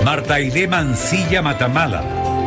Marta Aide Mancilla Matamala,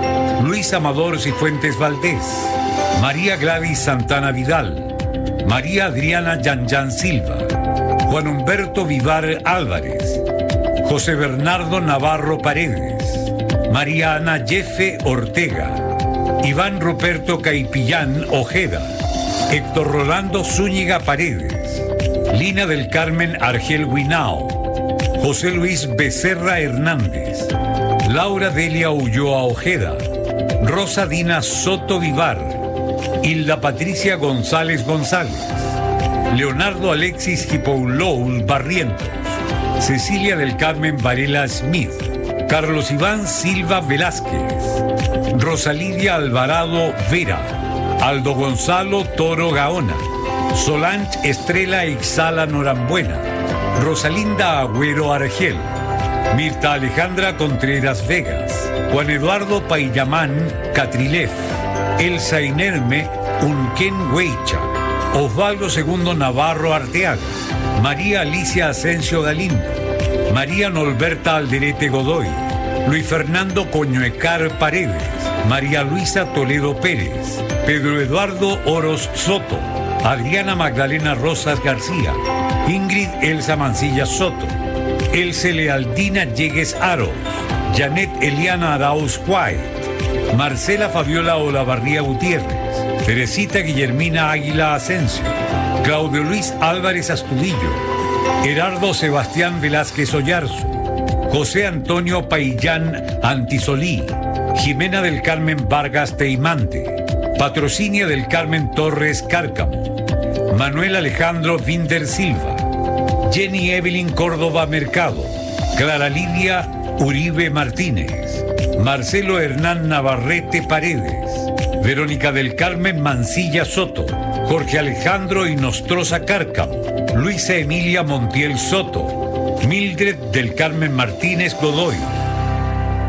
Luis Amador Cifuentes Valdés, María Gladys Santana Vidal, María Adriana Yanyan Silva, Juan Humberto Vivar Álvarez, José Bernardo Navarro Paredes, María Ana Yefe Ortega, Iván Ruperto Caipillán Ojeda, Héctor Rolando Zúñiga Paredes, Lina del Carmen Argel Guinao, José Luis Becerra Hernández, Laura Delia Ulloa Ojeda, Rosa Dina Soto Vivar, Hilda Patricia González González, Leonardo Alexis Hipouloul Barrientos, Cecilia del Carmen Varela Smith, Carlos Iván Silva Velázquez, Rosalidia Alvarado Vera, Aldo Gonzalo Toro Gaona, Solange Estrella Ixala Norambuena, Rosalinda Agüero Argel, Mirta Alejandra Contreras Vegas, Juan Eduardo Paillamán Catrilef, Elsa Inerme Unquén Hueicha, Osvaldo II Navarro Arteaga, María Alicia Asensio Galindo, María Norberta Alderete Godoy, Luis Fernando Coñuecar Paredes, María Luisa Toledo Pérez, Pedro Eduardo Oros Soto, Adriana Magdalena Rosas García, Ingrid Elsa Mancilla Soto, Else Lealdina Llegues Aros, Janet Eliana Arauz White, Marcela Fabiola Olavarría Gutiérrez, Teresita Guillermina Águila Asensio, Claudio Luis Álvarez Astudillo, Gerardo Sebastián Velázquez Ollarzo, José Antonio Paillán Antisolí, Jimena del Carmen Vargas Teimante, Patrocinia del Carmen Torres Cárcamo, Manuel Alejandro Vinder Silva, Jenny Evelyn Córdoba Mercado, Clara Lidia Uribe Martínez, Marcelo Hernán Navarrete Paredes, Verónica del Carmen Mancilla Soto, Jorge Alejandro Inostroza Cárcamo, Luisa Emilia Montiel Soto, Mildred del Carmen Martínez Godoy,